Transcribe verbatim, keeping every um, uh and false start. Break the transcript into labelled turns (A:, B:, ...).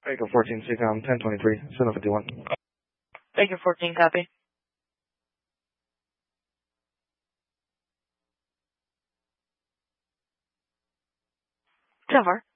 A: Echo fourteen, SEACOM ten twenty-three, seven fifty-one.
B: Echo fourteen, copy. ten four.